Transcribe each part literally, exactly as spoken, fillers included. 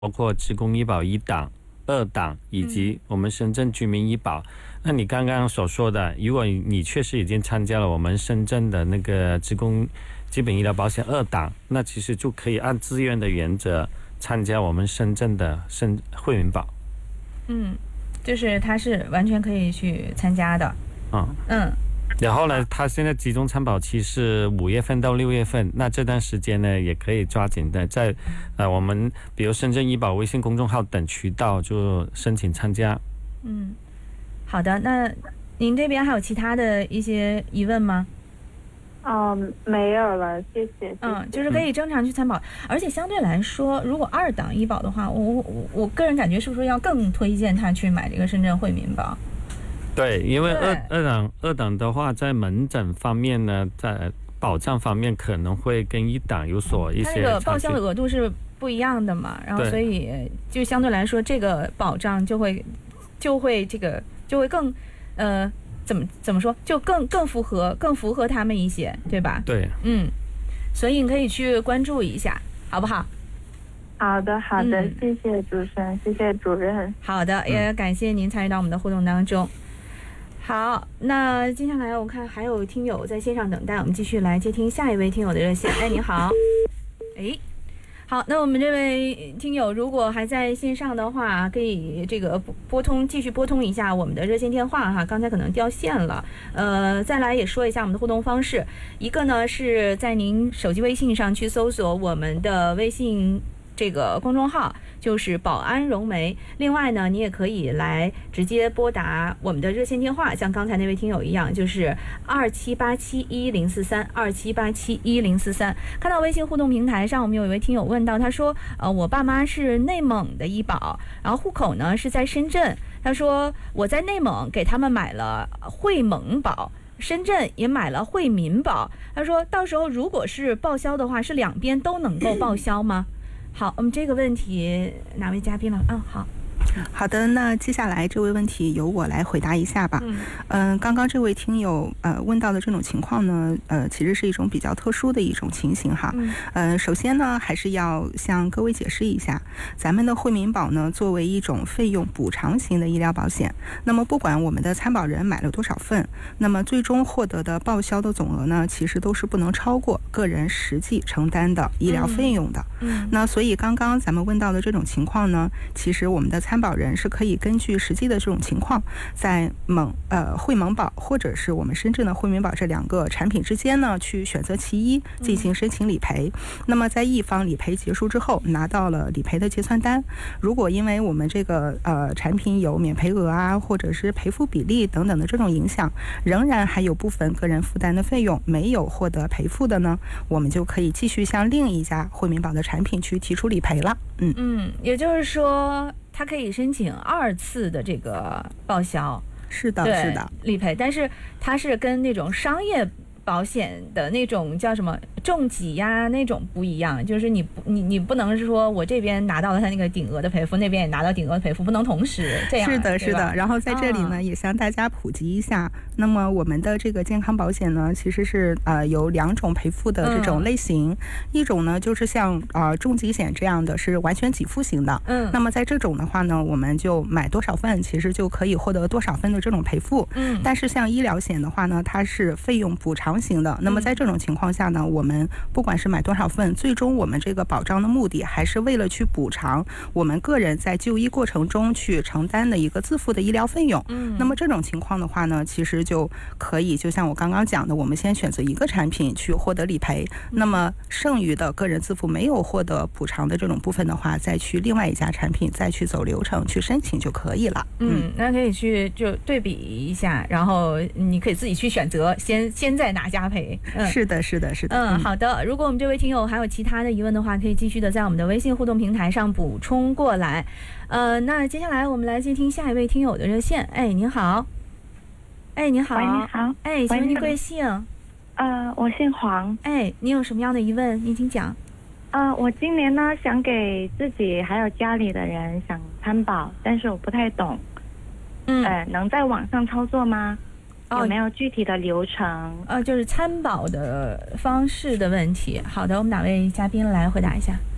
包括职工医保一档、二档以及我们深圳居民医保。嗯、那你刚刚所说的，如果你确实已经参加了我们深圳的那个职工基本医疗保险二档，那其实就可以按自愿的原则参加我们深圳的深惠民保。 嗯，就是它是完全可以去参加的。 嗯嗯。 然后呢，它现在集中参保期是五月份到六月份，那这段时间呢，也可以抓紧的在呃我们比如深圳医保微信公众号等渠道就申请参加。 嗯，好的。那您这边还有其他的一些疑问吗？ 嗯，没有了，谢谢。谢谢嗯，就是可以正常去参保，嗯、而且相对来说，如果二档医保的话，我我我个人感觉是不是要更推荐他去买这个深圳惠民保？ 对，因为二二档二档的话，在门诊方面呢，在保障方面可能会跟一档有所一些。它那个报销的额度是不一样的嘛，然后所以就相对来说，这个保障就会就会这个就会更呃怎么怎么说，就更更符合更符合他们一些，对吧？ 对， 嗯，所以你可以去关注一下，好不好？ 好的，好的，嗯、谢谢主持人，谢谢主任。 好的，也感谢您参与到我们的互动当中。好，那接下来我看还有听友在线上等待，我们继续来接听下一位听友的热线。哎，你好。哎，好，那我们这位听友如果还在线上的话，可以这个拨通继续拨通一下我们的热线电话哈，刚才可能掉线了。呃，再来也说一下我们的互动方式，一个呢是在您手机微信上去搜索我们的微信这个公众号，就是保安融媒。另外呢，你也可以来直接拨打我们的热线电话，像刚才那位听友一样，就是二七八七一零四三二七八七一零四三。看到微信互动平台上，我们有一位听友问到，他说，呃，我爸妈是内蒙的医保，然后户口呢是在深圳。他说我在内蒙给他们买了惠蒙保，深圳也买了惠民保。他说到时候如果是报销的话，是两边都能够报销吗？好，我们这个问题哪位嘉宾了？嗯，好。 好的，那接下来这位问题由我来回答一下吧。嗯、呃，刚刚这位听友呃问到的这种情况呢，呃，其实是一种比较特殊的一种情形哈。嗯、呃，首先呢，还是要向各位解释一下，咱们的惠民保呢，作为一种费用补偿型的医疗保险，那么不管我们的参保人买了多少份，那么最终获得的报销的总额呢，其实都是不能超过个人实际承担的医疗费用的。嗯，那所以刚刚咱们问到的这种情况呢，其实我们的参保人是可以根据实际的这种情况，在蒙呃惠蒙保或者是我们深圳的惠民保这两个产品之间呢，去选择其一进行申请理赔。嗯、那么在一方理赔结束之后，拿到了理赔的结算单，如果因为我们这个呃产品有免赔额啊，或者是赔付比例等等的这种影响，仍然还有部分个人负担的费用没有获得赔付的呢，我们就可以继续向另一家惠民保的产品去提出理赔了。嗯嗯，也就是说，他可以申请二次的这个报销， 是的，是的， 理赔，但是它是跟那种商业保险的那种叫什么重疾呀那种不一样，就是你你你不能是说我这边拿到了他那个顶额的赔付，那边也拿到顶额的赔付，不能同时这样。 是的，是的。然后在这里呢，哦、也向大家普及一下，那么我们的这个健康保险呢，其实是呃有两种赔付的这种类型，嗯、一种呢就是像呃重疾险这样的是完全给付型的，嗯，那么在这种的话呢，我们就买多少份，其实就可以获得多少份的这种赔付，嗯，但是像医疗险的话呢，它是费用补偿型的，那么在这种情况下呢，我们不管是买多少份，最终我们这个保障的目的还是为了去补偿我们个人在就医过程中去承担的一个自付的医疗费用。嗯，那么这种情况的话呢，其实就可以就像我刚刚讲的，我们先选择一个产品去获得理赔，那么剩余的个人自付没有获得补偿的这种部分的话，再去另外一家产品再去走流程去申请就可以了。 嗯，嗯那可以去就对比一下，然后你可以自己去选择先先在哪家赔。 嗯，是的，是的，是的。 嗯，好的。如果我们这位听友还有其他的疑问的话，可以继续的在我们的微信互动平台上补充过来。呃，那接下来我们来接听下一位听友的热线。哎，您好。哎，您好。 喂，你好。 哎，请问您贵姓？ 呃，我姓黄。 哎，您有什么样的疑问？您请讲。 呃，我今年呢想给自己还有家里的人想参保，但是我不太懂。嗯。呃，能在网上操作吗？有没有具体的流程？ 呃，就是参保的方式的问题。好的，我们哪位嘉宾来回答一下？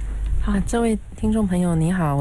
好，这位听众朋友你好。